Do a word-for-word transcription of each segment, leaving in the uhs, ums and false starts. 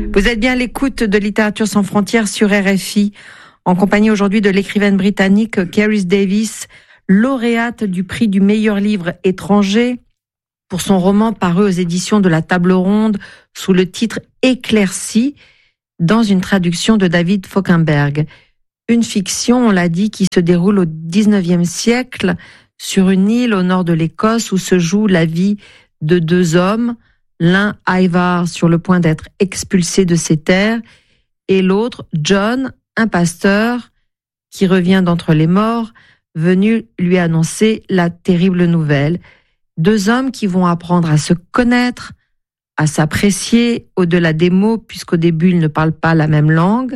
Vous êtes bien à l'écoute de Littérature sans frontières sur R F I, en compagnie aujourd'hui de l'écrivaine britannique Cerys Davis, lauréate du prix du meilleur livre étranger pour son roman paru aux éditions de la Table Ronde sous le titre Éclaircie, dans une traduction de David Fauquemberg. Une fiction, on l'a dit, qui se déroule au dix-neuvième siècle sur une île au nord de l'Écosse où se joue la vie de deux hommes, l'un Ivar sur le point d'être expulsé de ses terres et l'autre John, un pasteur qui revient d'entre les morts, venu lui annoncer la terrible nouvelle. Deux hommes qui vont apprendre à se connaître, à s'apprécier au-delà des mots puisqu'au début ils ne parlent pas la même langue.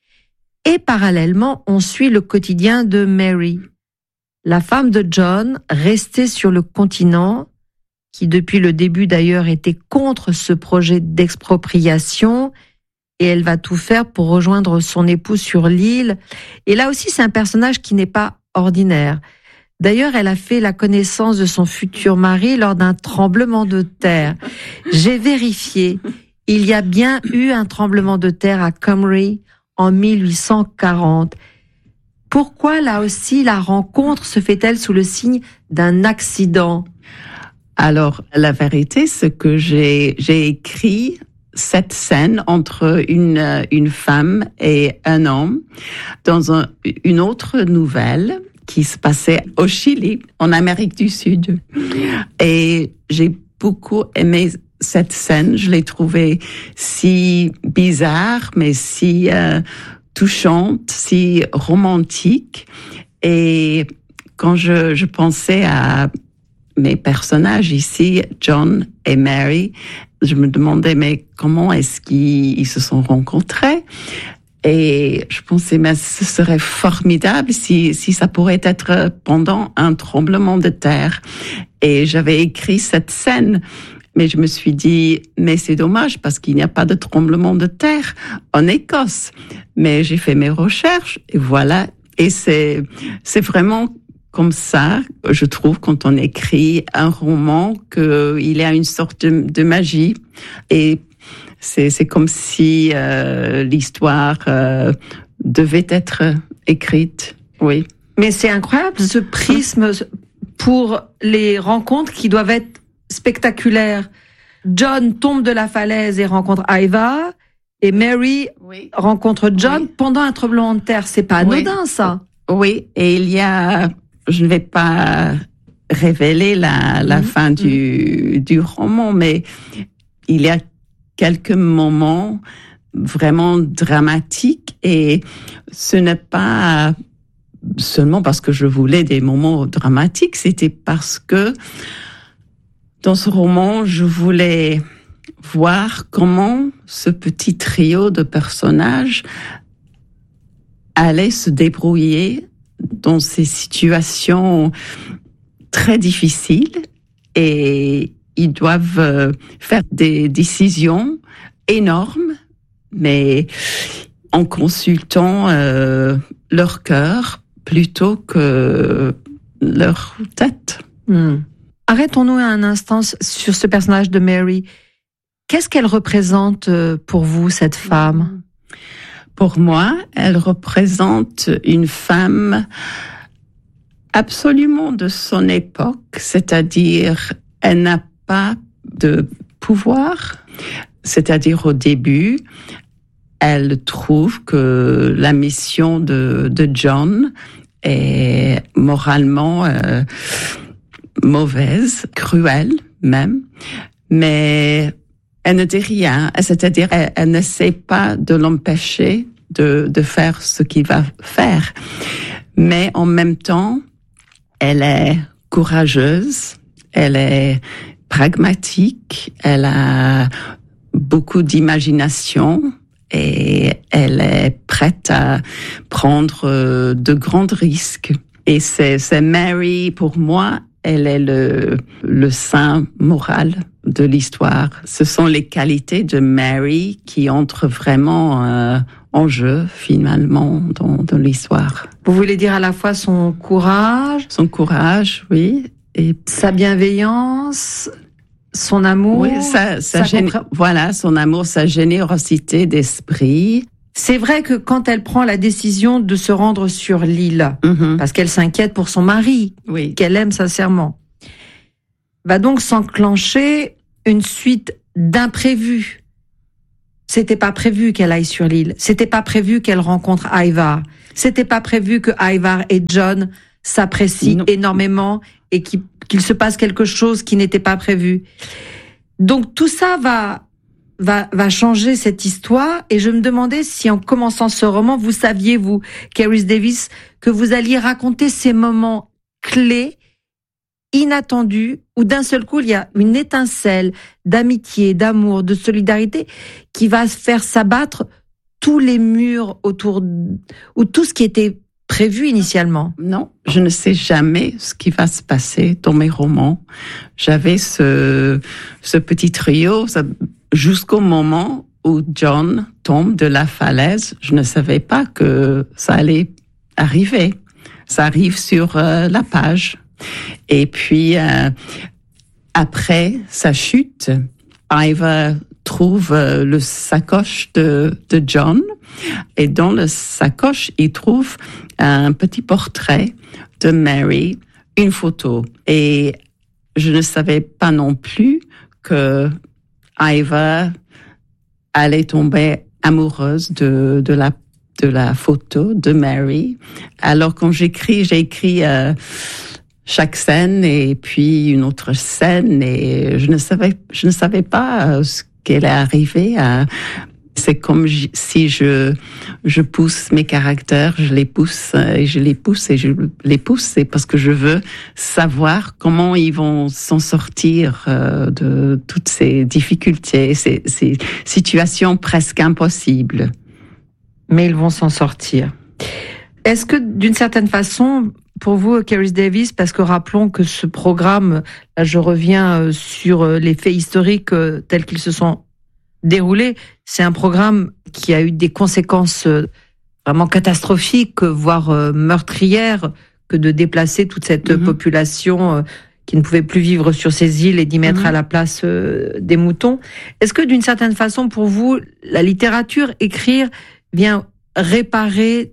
Et parallèlement, on suit le quotidien de Mary, la femme de John, restée sur le continent, qui depuis le début d'ailleurs était contre ce projet d'expropriation, et elle va tout faire pour rejoindre son époux sur l'île. Et là aussi, c'est un personnage qui n'est pas ordinaire. D'ailleurs, elle a fait la connaissance de son futur mari lors d'un tremblement de terre. J'ai vérifié, il y a bien eu un tremblement de terre à Cymru en mille huit cent quarante. Pourquoi, là aussi, la rencontre se fait-elle sous le signe d'un accident ? Alors, la vérité, c'est que j'ai, j'ai écrit cette scène entre une, une femme et un homme dans un, une autre nouvelle qui se passait au Chili, en Amérique du Sud. Et j'ai beaucoup aimé cette scène. Je l'ai trouvée si bizarre, mais si euh, touchante, si romantique. Et quand je, je pensais à mes personnages ici, John et Mary, je me demandais, mais comment est-ce qu'ils ils se sont rencontrés? Et je pensais, mais ce serait formidable si, si ça pourrait être pendant un tremblement de terre. Et j'avais écrit cette scène, mais je me suis dit, mais c'est dommage parce qu'il n'y a pas de tremblement de terre en Écosse. Mais j'ai fait mes recherches et voilà. Et c'est, c'est vraiment comme ça, je trouve, quand on écrit un roman, qu'il y a une sorte de, de magie. Et c'est, c'est comme si euh, l'histoire euh, devait être écrite. Oui. Mais c'est incroyable, ce prisme pour les rencontres qui doivent être spectaculaires. John tombe de la falaise et rencontre Ivar, et Mary oui. rencontre John oui. pendant un tremblement de terre. C'est pas anodin, oui. ça. Oui, et il y a... Je ne vais pas révéler la, la mmh. fin du, du roman, mais il y a quelques moments vraiment dramatiques et ce n'est pas seulement parce que je voulais des moments dramatiques, c'était parce que dans ce roman, je voulais voir comment ce petit trio de personnages allait se débrouiller dans ces situations très difficiles et ils doivent faire des décisions énormes, mais en consultant euh, leur cœur plutôt que leur tête. Hmm. Arrêtons-nous un instant sur ce personnage de Mary. Qu'est-ce qu'elle représente pour vous, cette femme ? Pour moi, elle représente une femme absolument de son époque, c'est-à-dire elle n'a pas de pouvoir, c'est-à-dire au début, elle trouve que la mission de, de John est moralement euh, mauvaise, cruelle même, mais elle ne dit rien, c'est-à-dire elle, elle ne sait pas de l'empêcher de, de faire ce qu'il va faire. Mais en même temps, elle est courageuse, elle est pragmatique, elle a beaucoup d'imagination et elle est prête à prendre de grands risques. Et c'est, c'est Mary, pour moi, elle est le, le saint moral de l'histoire. Ce sont les qualités de Mary qui entrent vraiment euh, en jeu, finalement, dans, dans l'histoire. Vous voulez dire à la fois son courage, son courage, oui, et sa bienveillance, son amour, oui, sa, sa sa gén... compre... voilà, son amour, sa générosité d'esprit. C'est vrai que quand elle prend la décision de se rendre sur l'île, Mm-hmm. parce qu'elle s'inquiète pour son mari, oui. qu'elle aime sincèrement, va donc s'enclencher une suite d'imprévus. C'était pas prévu qu'elle aille sur l'île. C'était pas prévu qu'elle rencontre Ivar. C'était pas prévu que Ivar et John s'apprécient non. énormément et qu'il, qu'il se passe quelque chose qui n'était pas prévu. Donc tout ça va va va changer cette histoire. Et je me demandais si en commençant ce roman, vous saviez, vous, Kay Rhys Davies, que vous alliez raconter ces moments clés, inattendus, où d'un seul coup, il y a une étincelle d'amitié, d'amour, de solidarité qui va faire s'abattre tous les murs autour, ou tout ce qui était prévu initialement. Non, je ne sais jamais ce qui va se passer dans mes romans. J'avais ce, ce petit trio ça, jusqu'au moment où John tombe de la falaise. Je ne savais pas que ça allait arriver. Ça arrive sur euh, la page. Et puis, euh, après sa chute, Ivar trouve euh, le sacoche de, de John. Et dans le sacoche, il trouve un petit portrait de Mary, une photo. Et je ne savais pas non plus que Ivar allait tomber amoureuse de, de, la, de la photo de Mary. Alors quand j'écris, j'ai écrit euh, chaque scène et puis une autre scène et je ne savais, je ne savais pas ce qu'elle est arrivée à... C'est comme si je, je pousse mes caractères, je les pousse et je les pousse et je les pousse. C'est parce que je veux savoir comment ils vont s'en sortir de toutes ces difficultés, ces, ces situations presque impossibles. Mais ils vont s'en sortir. Est-ce que d'une certaine façon, pour vous, Kay Rhys Davies, parce que rappelons que ce programme, là je reviens sur les faits historiques tels qu'ils se sont déroulé, c'est un programme qui a eu des conséquences vraiment catastrophiques, voire meurtrières, que de déplacer toute cette mmh. population qui ne pouvait plus vivre sur ces îles et d'y mettre mmh. à la place des moutons. Est-ce que d'une certaine façon, pour vous, la littérature, écrire, vient réparer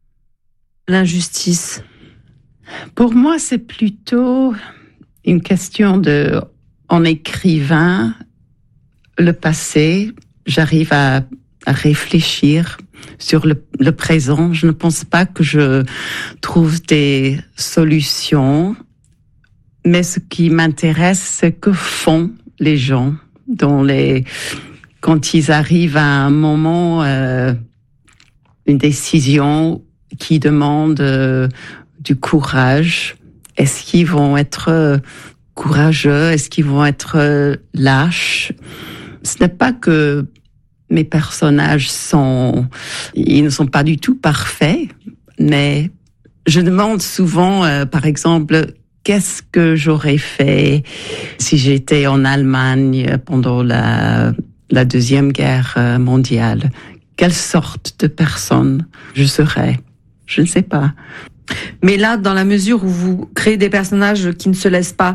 l'injustice? Pour moi, c'est plutôt une question de, en écrivain, le passé, j'arrive à, à réfléchir sur le, le présent. Je ne pense pas que je trouve des solutions, mais ce qui m'intéresse, c'est que font les gens dans les, quand ils arrivent à un moment, euh, une décision qui demande euh, du courage. Est-ce qu'ils vont être euh, courageux? Est-ce qu'ils vont être euh, lâches? Ce n'est pas que mes personnages sont, ils ne sont pas du tout parfaits, mais je demande souvent, euh, par exemple, qu'est-ce que j'aurais fait si j'étais en Allemagne pendant la, la Deuxième Guerre mondiale? Quelle sorte de personne je serais? Je ne sais pas. Mais là, dans la mesure où vous créez des personnages qui ne se laissent pas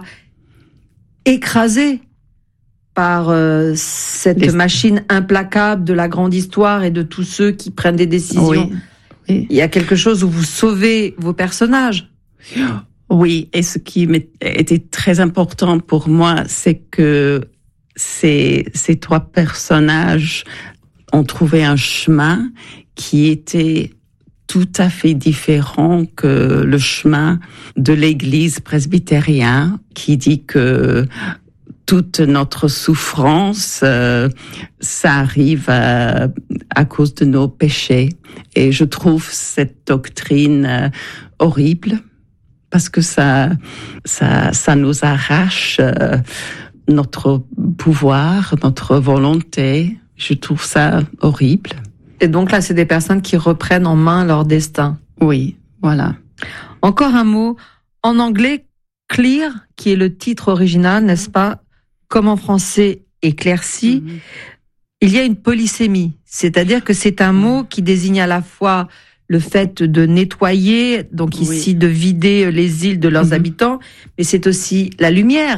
écraser par euh, cette Les... machine implacable de la grande histoire et de tous ceux qui prennent des décisions. Oui. Oui. Il y a quelque chose où vous sauvez vos personnages. Oui, et ce qui était très important pour moi, c'est que ces, ces trois personnages ont trouvé un chemin qui était tout à fait différent que le chemin de l'Église presbytérienne, qui dit que toute notre souffrance, euh, ça arrive à, à cause de nos péchés. Et je trouve cette doctrine euh, horrible parce que ça, ça, ça nous arrache euh, notre pouvoir, notre volonté. Je trouve ça horrible. Et donc là, c'est des personnes qui reprennent en main leur destin. Oui, voilà. Encore un mot. En anglais, clear, qui est le titre original, n'est-ce pas? Comme en français, éclairci, mm-hmm. il y a une polysémie. C'est-à-dire que c'est un mot qui désigne à la fois le fait de nettoyer, donc ici oui. de vider les îles de leurs mm-hmm. habitants, mais c'est aussi la lumière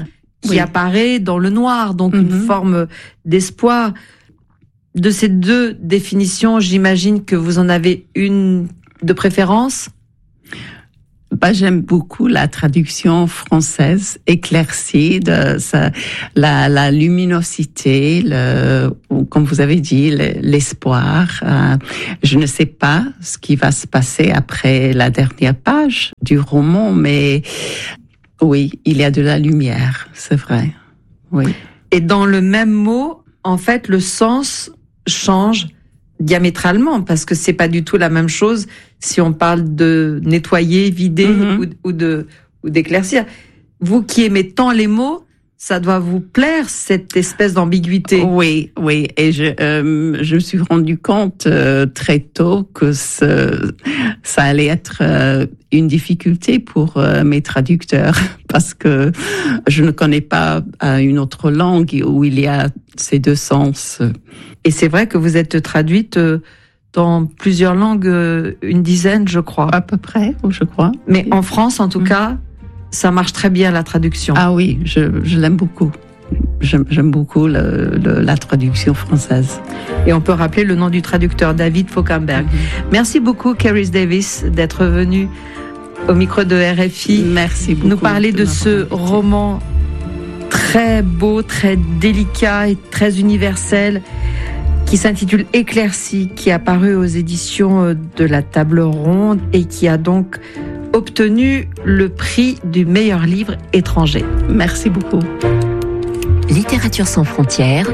qui oui. apparaît dans le noir, donc mm-hmm. une forme d'espoir. De ces deux définitions, j'imagine que vous en avez une de préférence? Bah, j'aime beaucoup la traduction française éclaircie de ça, la, la luminosité, le, comme vous avez dit, l'espoir. Euh, je ne sais pas ce qui va se passer après la dernière page du roman, mais oui, il y a de la lumière, c'est vrai. Oui. Et dans le même mot, en fait, le sens change diamétralement, parce que c'est pas du tout la même chose si on parle de nettoyer, vider mm-hmm. ou, ou de ou d'éclaircir. Vous qui aimez tant les mots, ça doit vous plaire, cette espèce d'ambiguïté. Oui, oui, et je euh, je me suis rendu compte euh, très tôt que ce, ça allait être euh, une difficulté pour euh, mes traducteurs, parce que je ne connais pas euh, une autre langue où il y a ces deux sens. Et c'est vrai que vous êtes traduite dans plusieurs langues, une dizaine, je crois. À peu près, je crois. Mais en France, en tout mmh. cas, ça marche très bien, la traduction. Ah oui, je, je l'aime beaucoup. J'aime, j'aime beaucoup le, le, la traduction française. Et on peut rappeler le nom du traducteur, David Fauquemberg. Mmh. Merci beaucoup, Caris Davis, d'être venue au micro de R F I. Merci beaucoup. Nous parler de, de ce roman très beau, très délicat et très universel, qui s'intitule Éclaircie, qui est apparu aux éditions de la Table Ronde et qui a donc obtenu le prix du meilleur livre étranger. Merci beaucoup. Littérature sans frontières,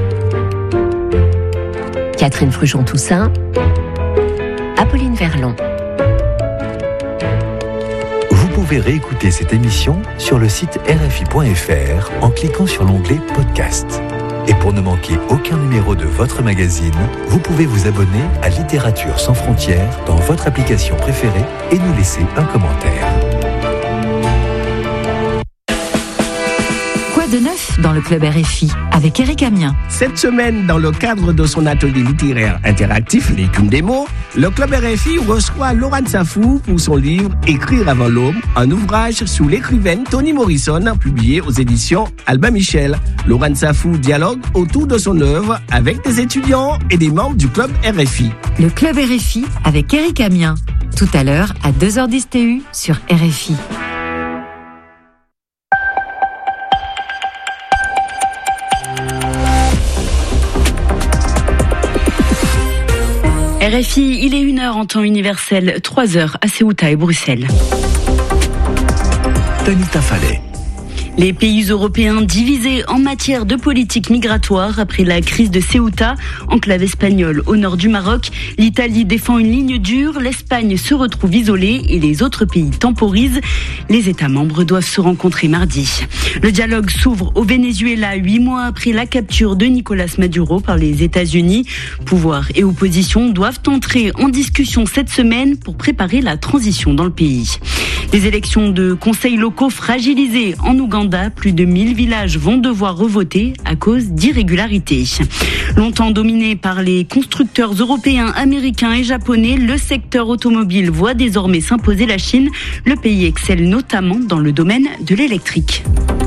Catherine Fruchon-Toussaint, Apolline Verlon. Vous pouvez réécouter cette émission sur le site R F I point F R en cliquant sur l'onglet Podcast. Et pour ne manquer aucun numéro de votre magazine, vous pouvez vous abonner à Littérature sans frontières dans votre application préférée et nous laisser un commentaire. Quoi de neuf dans le Club R F I avec Éric Amiens? Cette semaine, dans le cadre de son atelier littéraire interactif, L'écume des mots, le Club R F I reçoit Laurent Safou pour son livre Écrire avant l'aube, un ouvrage sur l'écrivaine Toni Morrison, publié aux éditions Albin Michel. Laurent Safou dialogue autour de son œuvre avec des étudiants et des membres du Club R F I. Le Club R F I avec Éric Amiens, tout à l'heure à deux heures dix T U sur R F I. R F I, il est une heure en temps universel, trois heures à Ceuta et Bruxelles. Tanita Fallet. Les pays européens divisés en matière de politique migratoire après la crise de Ceuta, enclave espagnole au nord du Maroc. L'Italie défend une ligne dure, l'Espagne se retrouve isolée et les autres pays temporisent. Les États membres doivent se rencontrer mardi. Le dialogue s'ouvre au Venezuela huit mois après la capture de Nicolas Maduro par les États-Unis. Pouvoir et opposition doivent entrer en discussion cette semaine pour préparer la transition dans le pays. Les élections de conseils locaux fragilisées en Ouganda. Plus de mille villages vont devoir revoter à cause d'irrégularités. Longtemps dominé par les constructeurs européens, américains et japonais, le secteur automobile voit désormais s'imposer la Chine. Le pays excelle notamment dans le domaine de l'électrique.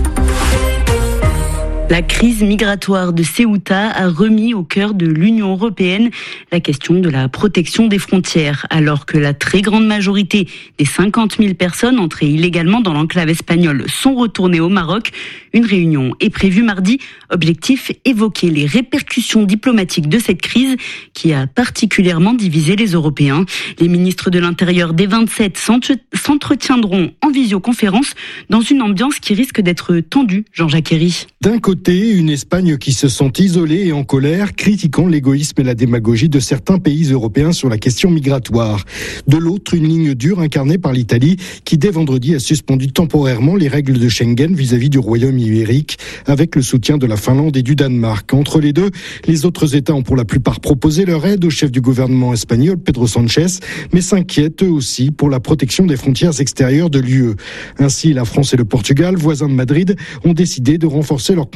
La crise migratoire de Ceuta a remis au cœur de l'Union européenne la question de la protection des frontières, alors que la très grande majorité des cinquante mille personnes entrées illégalement dans l'enclave espagnole sont retournées au Maroc. Une réunion est prévue mardi. Objectif, évoquer les répercussions diplomatiques de cette crise qui a particulièrement divisé les Européens. Les ministres de l'Intérieur des vingt-sept s'entretiendront en visioconférence dans une ambiance qui risque d'être tendue. Jean-Jacques Herry. D'un côté, une Espagne qui se sent isolée et en colère, critiquant l'égoïsme et la démagogie de certains pays européens sur la question migratoire. De l'autre, une ligne dure incarnée par l'Italie qui, dès vendredi, a suspendu temporairement les règles de Schengen vis-à-vis du Royaume ibérique, avec le soutien de la Finlande et du Danemark. Entre les deux, les autres États ont pour la plupart proposé leur aide au chef du gouvernement espagnol, Pedro Sanchez, mais s'inquiètent eux aussi pour la protection des frontières extérieures de l'U E. Ainsi, la France et le Portugal, voisins de Madrid, ont décidé de renforcer leur contrôle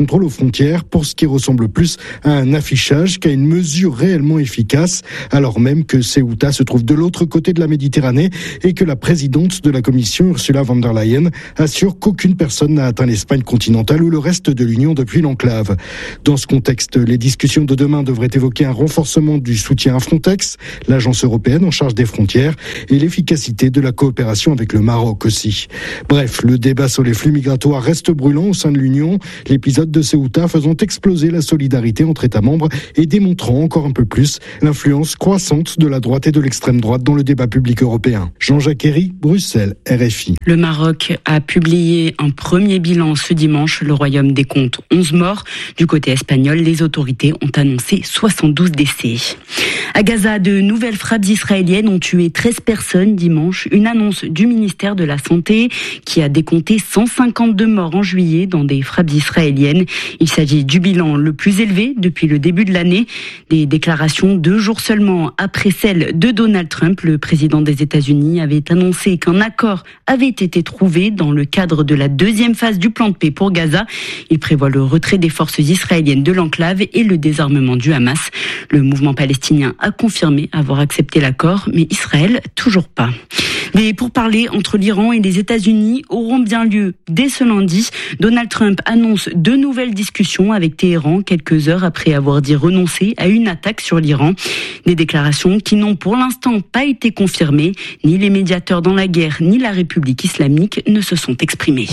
contrôle aux frontières pour ce qui ressemble plus à un affichage qu'à une mesure réellement efficace, alors même que Ceuta se trouve de l'autre côté de la Méditerranée et que la présidente de la Commission, Ursula von der Leyen, assure qu'aucune personne n'a atteint l'Espagne continentale ou le reste de l'Union depuis l'enclave. Dans ce contexte, les discussions de demain devraient évoquer un renforcement du soutien à Frontex, l'agence européenne en charge des frontières, et l'efficacité de la coopération avec le Maroc aussi. Bref, le débat sur les flux migratoires reste brûlant au sein de l'Union, l'épisode de Ceuta faisant exploser la solidarité entre États membres et démontrant encore un peu plus l'influence croissante de la droite et de l'extrême droite dans le débat public européen. Jean-Jacques Herry, Bruxelles, R F I. Le Maroc a publié un premier bilan ce dimanche. Le Royaume décompte onze morts. Du côté espagnol, les autorités ont annoncé soixante-douze décès. À Gaza, de nouvelles frappes israéliennes ont tué treize personnes dimanche. Une annonce du ministère de la Santé qui a décompté cent cinquante-deux morts en juillet dans des frappes israéliennes. Il s'agit du bilan le plus élevé depuis le début de l'année. Des déclarations deux jours seulement après celles de Donald Trump, le président des États-Unis, avait annoncé qu'un accord avait été trouvé dans le cadre de la deuxième phase du plan de paix pour Gaza. Il prévoit le retrait des forces israéliennes de l'enclave et le désarmement du Hamas. Le mouvement palestinien a confirmé avoir accepté l'accord, mais Israël toujours pas. Les pourparlers entre l'Iran et les États-Unis auront bien lieu dès ce lundi. Donald Trump annonce de nouvelles discussions avec Téhéran quelques heures après avoir dit renoncer à une attaque sur l'Iran. Des déclarations qui n'ont pour l'instant pas été confirmées. Ni les médiateurs dans la guerre, ni la République islamique ne se sont exprimés.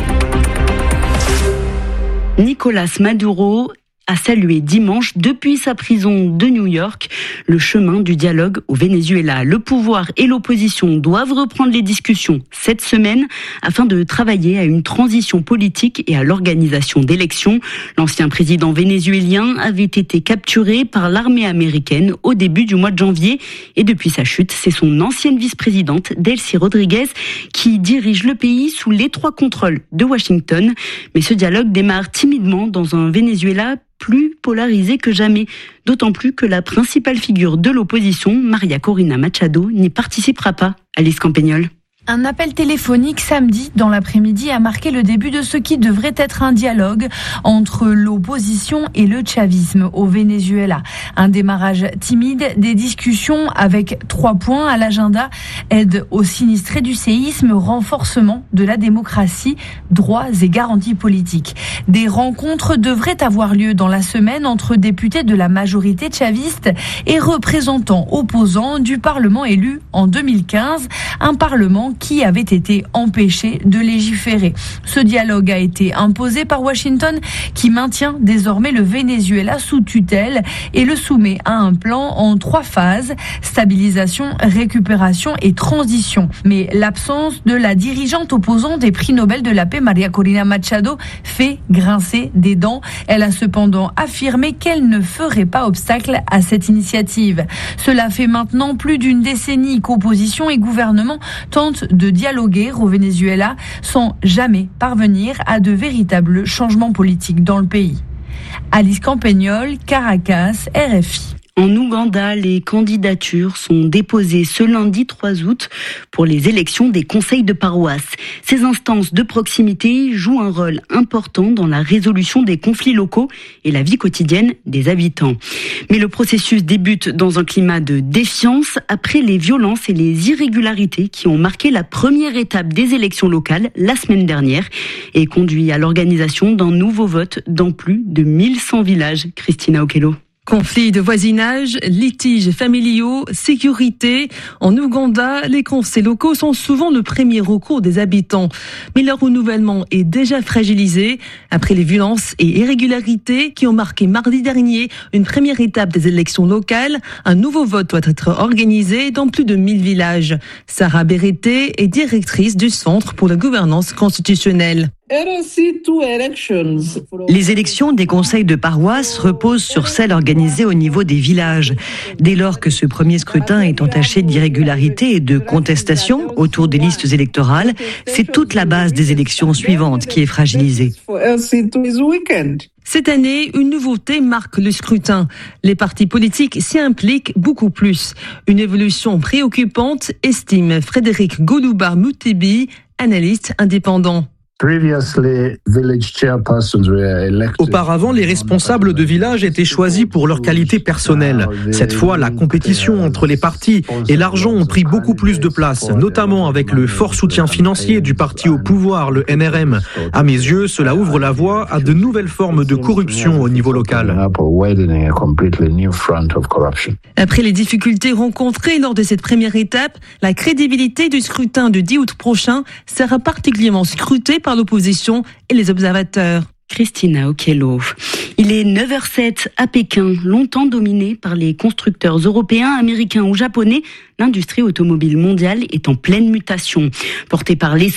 Nicolas Maduro a salué dimanche, depuis sa prison de New York, le chemin du dialogue au Venezuela. Le pouvoir et l'opposition doivent reprendre les discussions cette semaine afin de travailler à une transition politique et à l'organisation d'élections. L'ancien président vénézuélien avait été capturé par l'armée américaine au début du mois de janvier et depuis sa chute, c'est son ancienne vice-présidente, Delcy Rodriguez, qui dirige le pays sous l'étroit contrôle de Washington. Mais ce dialogue démarre timidement dans un Venezuela plus polarisé que jamais, d'autant plus que la principale figure de l'opposition, Maria Corina Machado, n'y participera pas. Alice Campagnol. Un appel téléphonique samedi dans l'après-midi a marqué le début de ce qui devrait être un dialogue entre l'opposition et le chavisme au Venezuela. Un démarrage timide, des discussions avec trois points à l'agenda: aide aux sinistrés du séisme, renforcement de la démocratie, droits et garanties politiques. Des rencontres devraient avoir lieu dans la semaine entre députés de la majorité chaviste et représentants opposants du Parlement élu en deux mille quinze, un Parlement qui avait été empêché de légiférer. Ce dialogue a été imposé par Washington, qui maintient désormais le Venezuela sous tutelle et le soumet à un plan en trois phases: stabilisation, récupération et transition. Mais l'absence de la dirigeante opposante des prix Nobel de la paix, Maria Corina Machado, fait grincer des dents. Elle a cependant affirmé qu'elle ne ferait pas obstacle à cette initiative. Cela fait maintenant plus d'une décennie qu'opposition et gouvernement tentent de dialoguer au Venezuela sans jamais parvenir à de véritables changements politiques dans le pays. Alice Campagnol, Caracas, R F I. En Ouganda, les candidatures sont déposées ce lundi trois août pour les élections des conseils de paroisse. Ces instances de proximité jouent un rôle important dans la résolution des conflits locaux et la vie quotidienne des habitants. Mais le processus débute dans un climat de défiance après les violences et les irrégularités qui ont marqué la première étape des élections locales la semaine dernière et conduit à l'organisation d'un nouveau vote dans plus de mille cent villages. Christina Okello. Conflits de voisinage, litiges familiaux, sécurité. En Ouganda, les conseils locaux sont souvent le premier recours des habitants. Mais leur renouvellement est déjà fragilisé après les violences et irrégularités qui ont marqué mardi dernier une première étape des élections locales. Un nouveau vote doit être organisé dans plus de mille villages. Sarah Berete est directrice du Centre pour la gouvernance constitutionnelle. Les élections des conseils de paroisse reposent sur celles organisées au niveau des villages. Dès lors que ce premier scrutin est entaché d'irrégularités et de contestations autour des listes électorales, c'est toute la base des élections suivantes qui est fragilisée. Cette année, une nouveauté marque le scrutin. Les partis politiques s'y impliquent beaucoup plus. Une évolution préoccupante, estime Frédéric Goluba Mutebi, analyste indépendant. Auparavant, les responsables de village étaient choisis pour leur qualité personnelle. Cette fois, la compétition entre les partis et l'argent ont pris beaucoup plus de place, notamment avec le fort soutien financier du parti au pouvoir, le N R M. À mes yeux, cela ouvre la voie à de nouvelles formes de corruption au niveau local. Après les difficultés rencontrées lors de cette première étape, la crédibilité du scrutin du dix août prochain sera particulièrement scrutée par l'opposition et les observateurs. Christina Okello. Il est neuf heures sept à Pékin, longtemps dominé par les constructeurs européens, américains ou japonais. L'industrie automobile mondiale est en pleine mutation. Portée par l'essor